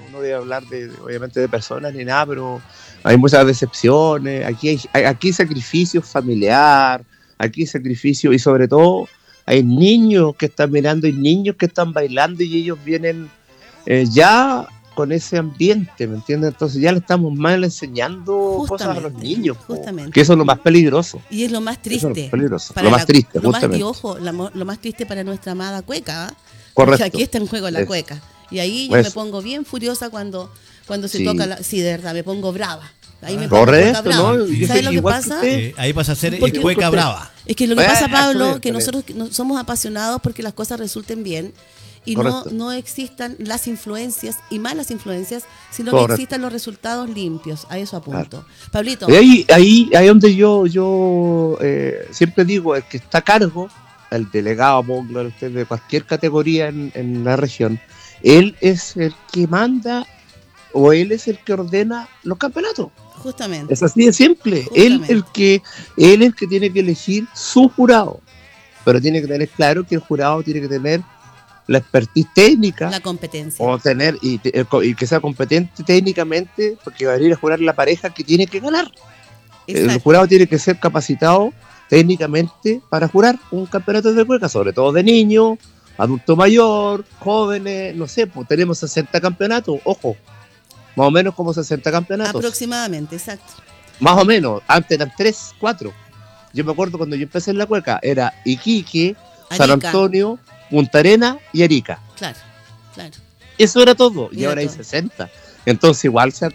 no voy a hablar obviamente de personas ni nada, pero hay muchas decepciones, aquí hay sacrificio familiar, aquí hay sacrificio y sobre todo hay niños que están mirando y niños que están bailando y ellos vienen ya con ese ambiente, ¿me entiendes? Entonces ya le estamos mal enseñando cosas a los niños, que eso es lo más peligroso. Y es lo más triste. Es peligroso. Lo más triste, justamente. Y ojo, lo más triste para nuestra amada cueca, ¿eh? Correcto. Porque aquí está en juego la cueca. Y ahí yo me pongo bien furiosa cuando se toca sí, de verdad, me pongo brava. Ahí me pongo correcto, brava. ¿no? ¿Sabes lo que pasa? Ahí pasa a ser cueca brava. Es que lo que pasa, Pablo, que nosotros somos apasionados porque las cosas resulten bien. Y no existan las influencias y malas influencias, sino que existan los resultados limpios. A eso apunto. Claro. Pablito. Ahí donde yo siempre digo, el que está a cargo, el delegado, póngale usted, de cualquier categoría en la región, él es el que manda o él es el que ordena los campeonatos. Justamente. Es así de simple. Él es el que tiene que elegir su jurado. Pero tiene que tener claro que el jurado tiene que tener la expertise técnica, la competencia, o tener y que sea competente técnicamente, porque va a venir a jurar la pareja que tiene que ganar. Exacto. El jurado tiene que ser capacitado técnicamente para jurar un campeonato de cueca, sobre todo de niños, adulto mayor, jóvenes, no sé, pues tenemos 60 campeonatos, ojo, más o menos como 60 campeonatos. Aproximadamente, exacto. Más o menos, antes eran 3, 4. Yo me acuerdo cuando yo empecé en la cueca, era Iquique, Arica, San Antonio, Punta Arenas y Arica. Claro. Eso era todo, y ahora hay 60. Entonces igual se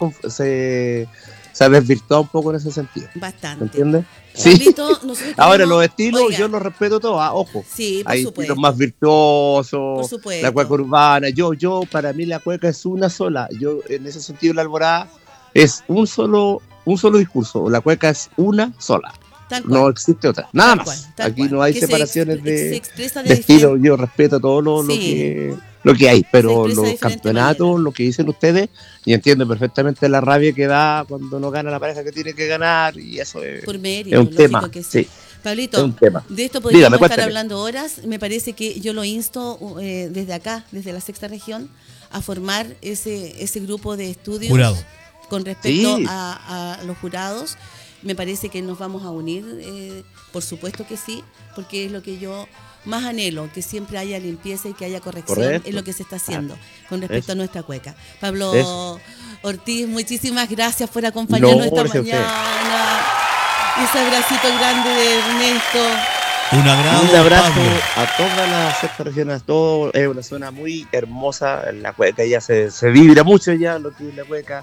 ha desvirtuado un poco en ese sentido. Bastante. ¿Entiendes? Sí. Ahora los estilos yo los respeto todos, ojo. Sí, por hay supuesto. Estilos más virtuosos, por supuesto. La cueca urbana. Yo para mí la cueca es una sola. Yo en ese sentido la Alborada es un solo discurso. La cueca es una sola. No existe otra, nada más. Aquí no hay separaciones de estilo. Yo respeto todo lo que hay, pero los campeonatos, lo que dicen ustedes, y entiendo perfectamente la rabia que da cuando no gana la pareja que tiene que ganar, y eso es un tema. Sí. Pablito, de esto podríamos estar hablando horas. Me parece que yo lo insto desde acá, desde la sexta región, a formar ese grupo de estudios con respecto a los jurados. Me parece que nos vamos a unir, por supuesto que sí, porque es lo que yo más anhelo, que siempre haya limpieza y que haya corrección en lo que se está haciendo con respecto a nuestra cueca. Pablo Ortiz, muchísimas gracias por acompañarnos esta mañana. Ese abracito grande de Ernesto. Un abrazo a todas las sextas regiones. Todo es una zona muy hermosa. La cueca ya se vibra mucho ya lo que es la cueca.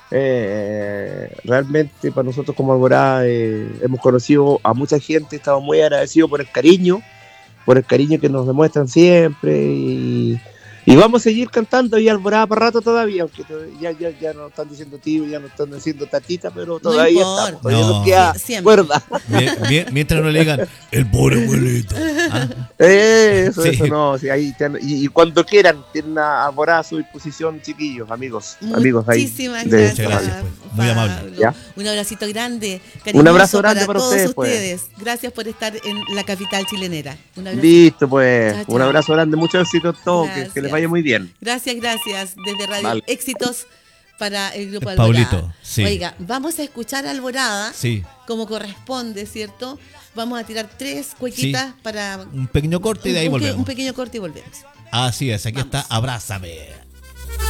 Realmente para nosotros como Alborada hemos conocido a mucha gente, estamos muy agradecidos por el cariño que nos demuestran siempre y vamos a seguir cantando y Alborada para rato todavía, aunque ya no están diciendo tío, ya no están diciendo tatita, pero todavía estamos, todavía nos queda cuerda. Mientras no le digan el pobre abuelito. Eso no, sí, ahí y cuando quieran tienen a Alborada a su disposición, chiquillos, amigos ahí. Muchísimas gracias, pues. Muy amable. ¿Ya? Un abracito grande, un abrazo grande para todos ustedes. Pues. Gracias por estar en la capital chilenera. Listo, pues. Chao. Un abrazo grande, mucho éxito a todos, que les vaya muy bien. Gracias. Desde Radio Éxitos para el grupo Alborada. Paulito, sí. Oiga, vamos a escuchar a Alborada como corresponde, ¿cierto? Vamos a tirar 3 cuequitas para... Un pequeño corte y de ahí volvemos. Un pequeño corte y volvemos. Así es, aquí está Abrázame.